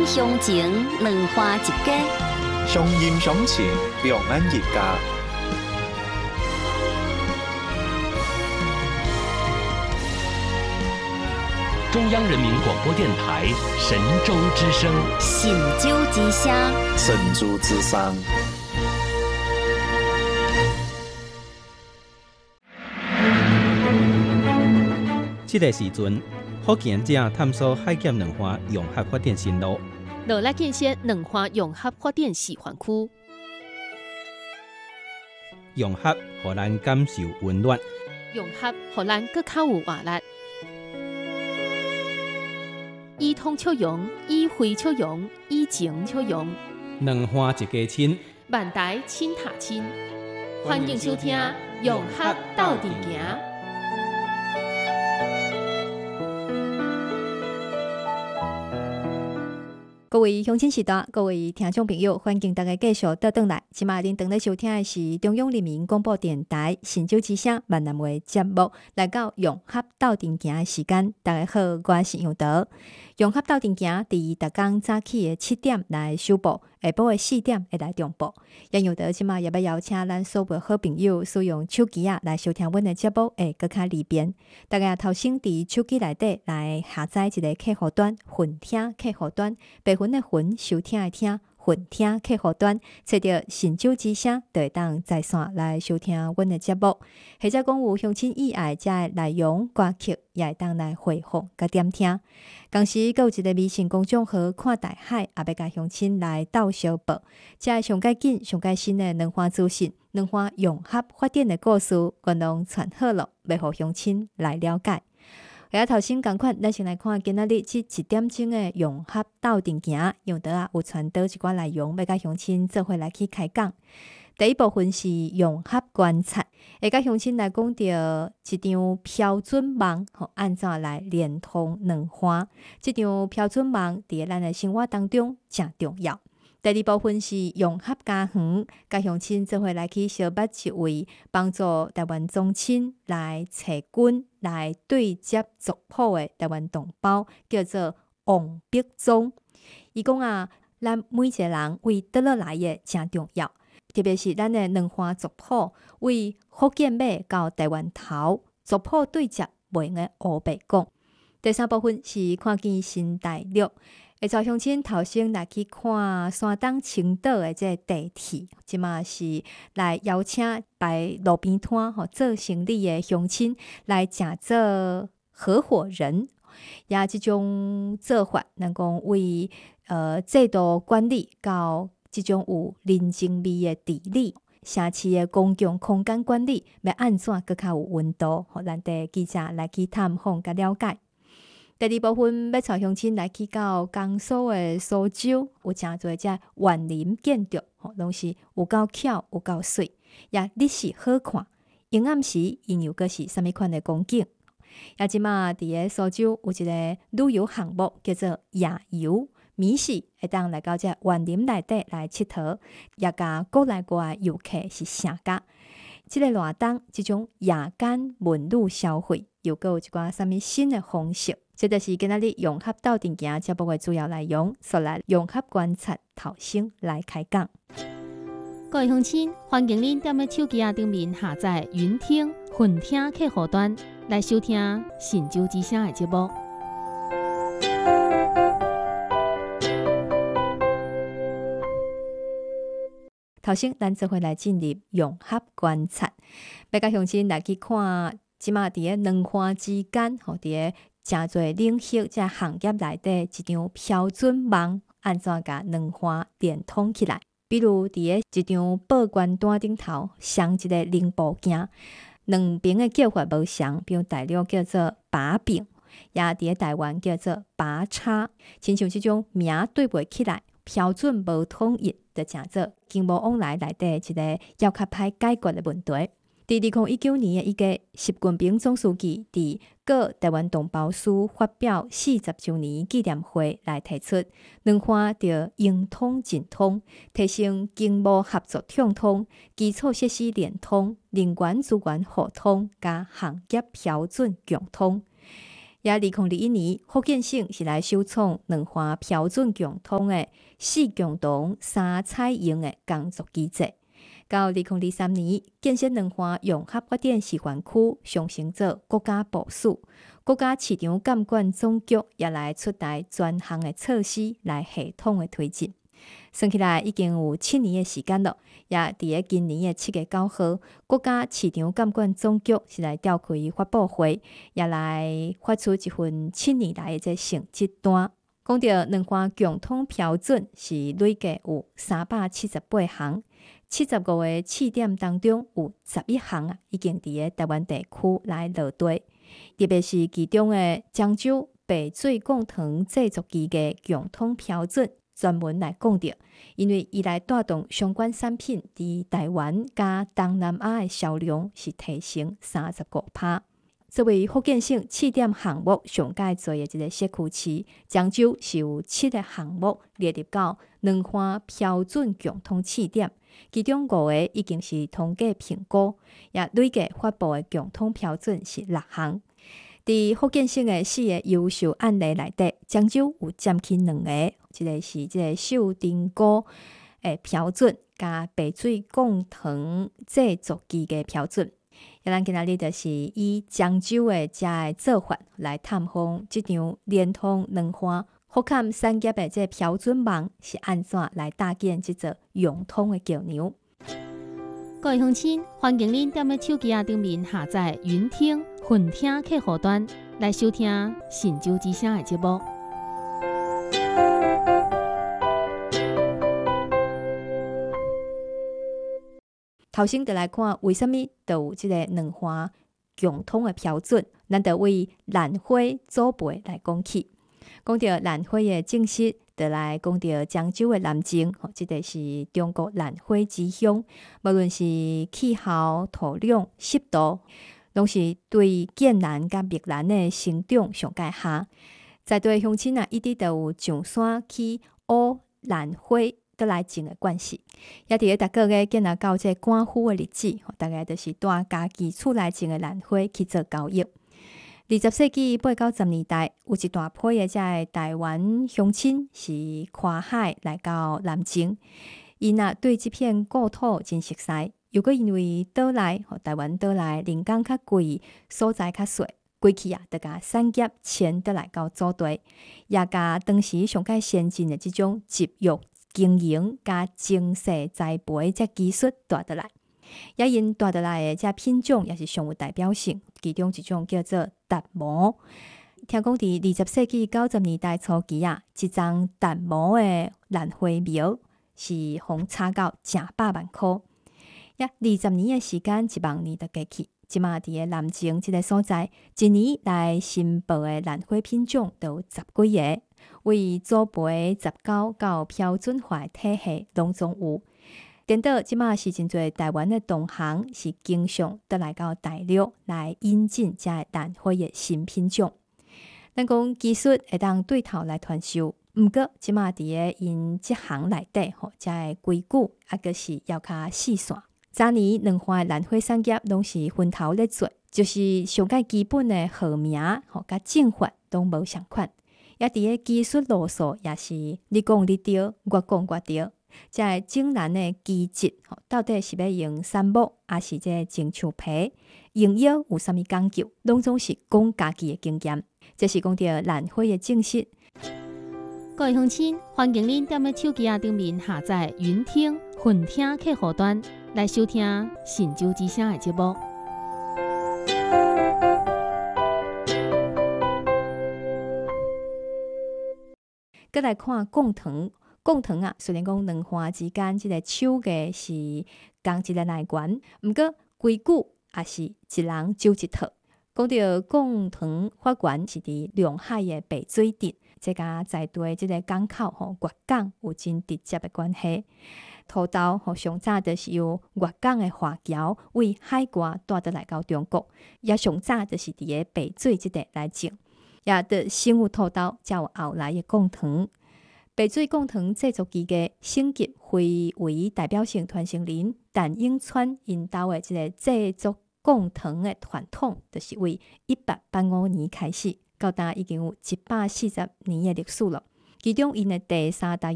乡情，两花一家。 乡音乡情，两岸一家。 中央人民广播电台神州之声， 神州之声， 神州之声。 这个时阵，福建正探索海咸两花融合发展新路， 落来建设两花融合发展示范区。 融合互咱感受温暖， 融合互咱更较有活力。以通促融，以会促融，以情促融。 两花一家亲， 万代亲塔亲。欢迎收听《融合斗阵行》。 各位乡亲时代，各位听众朋友，欢迎大家继续倒转来。今麦您等咧收听的是中央人民广播电台神州之声闽南话节目，来到融合斗阵行的时间。大家好，我是杨桃。融合斗阵行伫逐天早起的7点来首播，下晡的4点会来重播。杨桃今麦也要邀请咱所有好朋友使用手机来收听阮的节目，会更较利便。大家头先伫手机内底来下载一个客户端，混听客户端，白云的云，收听的听。混听客户端，找到神州之声，就会当在线来收听阮的节目。或者讲有乡亲意爱遮的内容歌曲，也会当来回放甲点听。同时，还有一个微信公众号看大海，也要甲乡亲来斗相报。遮上解紧、上解新的两花资讯、两花融合发展的故事，阮拢传好了，要互乡亲来了解。头先同款，咱先来看今仔日这1点钟的融合斗阵行，用到有传到一寡内容，要甲乡亲做伙来去开讲。第一部分是融合观察，会甲乡亲来讲到一张标准梦，按怎来连通两花。这张标准梦伫咱的生活当中真重要。第二部分是融合家园，甲乡亲做伙来去小捌一位帮助台湾宗亲来找根来对接族谱的台湾同胞，叫做王必忠。伊讲咱每一个人为倒落来的真重要，特别是咱的两花族谱，为福建尾到台湾头，族谱对接袂用的黑白讲。第三部分是看见新大陆。会带乡亲头先来去看山东青岛的这地铁，即嘛是来邀请摆路边摊做生意的乡亲来食做合伙人，也即种做法，咱讲为制度管理到即种有人情味的治理，城市的公共空间管理要安怎更较有温度，互咱的记者来去探访甲了解。第二部分要带乡亲来去到江苏的苏州，有真侪只园林建筑，拢是有够巧有够水，也历史好看。阴暗时，因又阁是啥物款的光景？也即马伫个苏州有一个旅游项目叫做夜游，迷时会当来到这园林内底来佚佗，也甲国内外游客是城家。这个热冬，这种夜间文旅消费，又阁有一寡啥物新的方式？这就是今仔日融合斗阵行节目的主要内容，所来融合观察头先来开讲。 各位乡亲，欢迎您踮咧手机顶面下载云听、混听客户端来收听神州之声的节目。 头先咱做伙来进入融合观察，要甲乡亲来去看，即马伫个两花之间，伫个真侪领域在行业内底一张标准梦，安怎甲两花连通起来？比如伫个一张报关单顶头镶一个零部件，两边的叫法无相，比如大陆叫做把柄，也伫个台湾叫做把叉，亲像即种名对袂起来，标准无统一，就成做经贸往来内底一个要较歹解决的问题。伫2019年的1月，习近平总书记伫各台湾同胞书发表40周年纪念会来提出，两花着应通尽通，提升经贸合作畅通、基础设施连通、人员资源互通，加行业标准共通。 也2021年，福建省是来首创两华标准共通的4共同3采用的工作机制。到2023年，建设两华融合发展示范区上升做国家部署，国家市场监管总局也来出台专项的措施来系统的推进。算起来已经有7年的时间了，也伫今年的7月9号，国家市场监管总局是来召开发布会，也来发出一份7年来的成绩单。讲到两华共通标准是累计有378项，75个试点当中有11项已经伫台湾地区来落地，特别是其中的漳州白水贡糖制作机的共通标准。专门来讲到，因为伊来带动相关产品伫台湾加东南亚的销量是提升35%。作为福建省试点项目上界多的一个社区市，漳州是有7个项目列入到两华标准共通试点，其中5个已经是通过评估，也累计发布的共通标准是6项。伫福建省的4个优秀案例内底，漳州有占去2个，一个是这个秀丁菇的标准，加白水贡糖制作机的标准。咱今仔日就是以漳州的这个做法来探访这场连通两华福坎产业的这标准网是安怎来搭建这座融通的桥梁。 各位乡亲，欢迎您踮咧手机顶面下载云听、混听客户端来收听《神州之声》的节目。 头先就来看为什么就有这个两华共通的标准，咱就为兰花祖辈来讲起。讲到兰花的正式，就来讲到漳州的南靖，这个是中国兰花之乡。无论是气候、土壤、湿度，拢是对建兰甲蜜兰的生长上界下。在地乡亲一直都有上山去挖兰花倒来种的惯势，也伫咧逐个月建立到这官府的日子，大概就是带家己厝内种的兰花去做交易。20世纪8、90年代，有一大批的这台湾乡亲是跨海来到南靖，因对这片故土真熟悉。又搁因为岛内台湾岛内人工较贵，所在较小，过去就甲产业迁倒来到祖地，也甲当时上界先进的这种集育经营加精细栽培这技术带倒来，也因带倒来的这品种也是上有代表性。其中一种叫做达摩，听讲伫20世纪90年代初期一丛达摩的兰花苗是互炒到正100万块。约20年的时间，1万年就过去。即马伫南靖这个所在，一年来新报的兰花品种都有10几个。为祖辈杂交到标准化体系拢总有。颠倒即马是真侪台湾的同行是经常倒来到大陆来引进这兰花的新品种。咱讲技术会当对头来传授，毋过即马伫咧因即行内底这规矩阁是要较细线。早年两华的兰花产业拢是分头咧做，就是上界基本的号名甲种法拢无相款。也伫咧技术路数也是你讲你对，我讲我对。这种兰的基质到底是要用杉木，还是这种树皮？用药有啥物讲究？拢总是讲家己的经验。这是讲到兰花的正式。 各位乡亲，欢迎您踮咧手机顶面下载云听、混听客户端来收听《神州之声》的节目。 再来看贡糖，贡糖虽然讲两花之间这个手艺是同一个来源，毋过规矩也是一人揪一套。讲到贡糖发源是伫龙海的白水镇，这甲在地这个港口粤港有真直接的关系。土豆上早就是由粤港的华侨为海外带倒来到中国，也上早就是伫个白水这地来种。也得先有土豆，才有后来的贡糖。白水贡糖制作机的升级，非为代表性传承人陈永川因兜的这个制作贡糖的传统，就是为1885年开始， 高达已经有140年的历史了。其中因的第三大